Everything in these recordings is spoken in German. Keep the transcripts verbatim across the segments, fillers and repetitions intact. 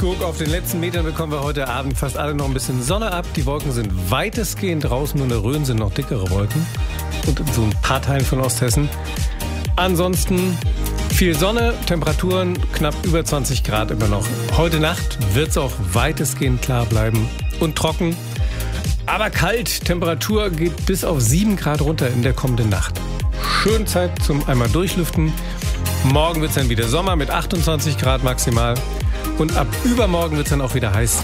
Guck, auf den letzten Metern bekommen wir heute Abend fast alle noch ein bisschen Sonne ab. Die Wolken sind weitestgehend draußen, nur in der Rhön sind noch dickere Wolken. Und in so ein paar Teilen von Osthessen. Ansonsten viel Sonne, Temperaturen knapp über zwanzig Grad immer noch. Heute Nacht wird es auch weitestgehend klar bleiben und trocken. Aber kalt, Temperatur geht bis auf sieben Grad runter in der kommenden Nacht. Schön Zeit zum einmal durchlüften. Morgen wird es dann wieder Sommer mit achtundzwanzig Grad maximal. Und ab übermorgen wird es dann auch wieder heiß.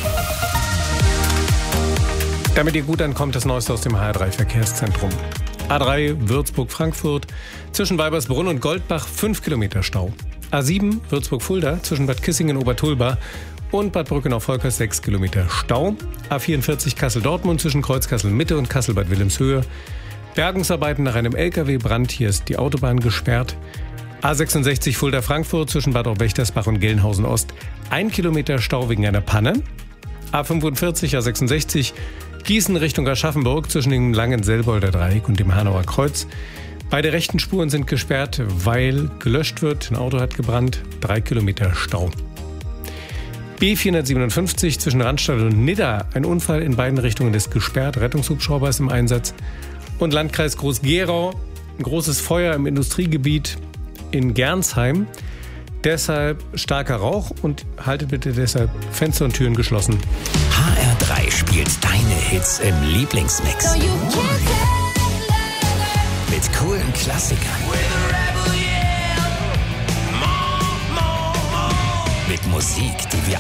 Damit ihr gut ankommt, das Neueste aus dem H R drei Verkehrszentrum. A drei Würzburg-Frankfurt, zwischen Weibersbrunn und Goldbach fünf Kilometer Stau. A sieben Würzburg-Fulda, zwischen Bad Kissingen-Obertulba und Bad Brückenau-Volkers sechs Kilometer Stau. A vierundvierzig Kassel-Dortmund, zwischen Kreuz-Kassel-Mitte und Kassel-Bad Wilhelmshöhe. Bergungsarbeiten nach einem L K W-Brand, hier ist die Autobahn gesperrt. A sechsundsechzig Fulda-Frankfurt, zwischen Bad Auwächtersbach und Gelnhausen-Ost. Ein Kilometer Stau wegen einer Panne. A fünfundvierzig, A sechsundsechzig Gießen Richtung Aschaffenburg, zwischen dem Langenselbolder Dreieck und dem Hanauer Kreuz. Beide rechten Spuren sind gesperrt, weil gelöscht wird. Ein Auto hat gebrannt. Drei Kilometer Stau. B vierhundertsiebenundfünfzig zwischen Randstadt und Nidda. Ein Unfall in beiden Richtungen ist gesperrt. Rettungshubschrauber ist im Einsatz. Und Landkreis Groß-Gerau. Ein großes Feuer im Industriegebiet in Gernsheim. Deshalb starker Rauch und haltet bitte deshalb Fenster und Türen geschlossen. H R drei spielt deine Hits im Lieblingsmix. Mit coolen Klassikern. Mit Musik, die wir